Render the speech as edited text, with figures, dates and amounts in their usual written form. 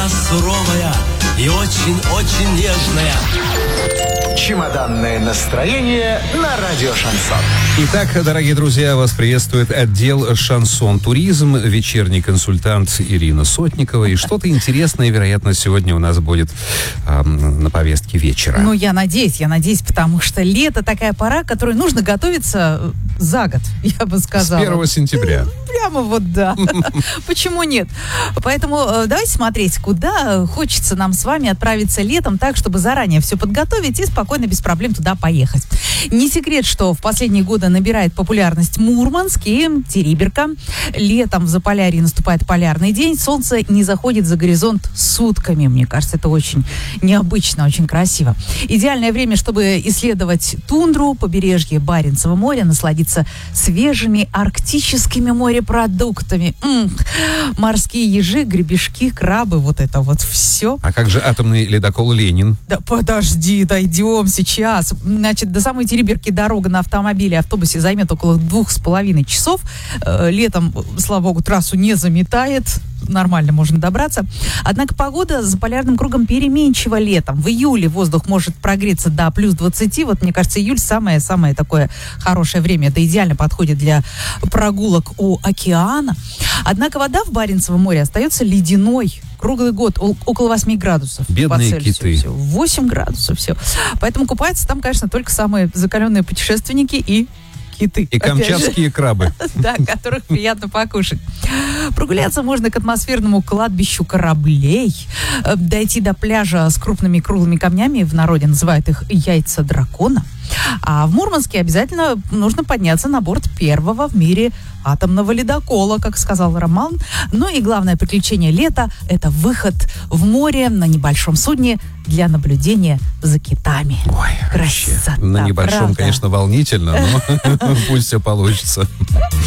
она суровая и очень-очень нежная. Чемоданное настроение на радио «Шансон». Итак, дорогие друзья, вас приветствует отдел «Шансон Туризм», вечерний консультант Ирина Сотникова. И что-то интересное, вероятно, сегодня у нас будет на повестке вечера. Ну, я надеюсь, потому что лето такая пора, к которой нужно готовиться за год, я бы сказала. С 1 сентября. Прямо вот да. Почему нет? Поэтому давайте смотреть, куда хочется нам с вами отправиться летом так, чтобы заранее все подготовить и спокойно, без проблем туда поехать. Не секрет, что в последние годы набирает популярность Мурманск и Териберка. Летом в Заполярье наступает полярный день, солнце не заходит за горизонт сутками. Мне кажется, это очень необычно, очень красиво. Идеальное время, чтобы исследовать тундру, побережье Баренцева моря, насладиться свежими арктическими морепродуктами. Морские ежи, гребешки, крабы, вот это вот все. А как же атомный ледокол «Ленин»? Да подожди, дойдем сейчас. Значит, до самой Териберки дорога на автомобиле и автобусе займет около 2,5 часов. Летом, слава богу, трассу не заметает. Нормально можно добраться. Однако погода за полярным кругом переменчива летом. В июле воздух может прогреться до плюс 20. Вот, мне кажется, июль самое такое хорошее время. Это идеально подходит для прогулок у океана. Однако вода в Баренцевом море остается ледяной. Круглый год, около 8 градусов. Бедные по Цельсию. киты. 8 градусов, все. Поэтому купаются там, конечно, только самые закаленные путешественники и киты. И камчатские крабы. Да, которых приятно покушать. Прогуляться можно к атмосферному кладбищу кораблей, дойти до пляжа с крупными круглыми камнями, в народе называют их яйца дракона. А в Мурманске обязательно нужно подняться на борт первого в мире атомного ледокола, как сказал Роман. Ну и главное приключение лета – это выход в море на небольшом судне для наблюдения за китами. Ой, красота, на небольшом, правда? конечно, волнительно, но пусть все получится.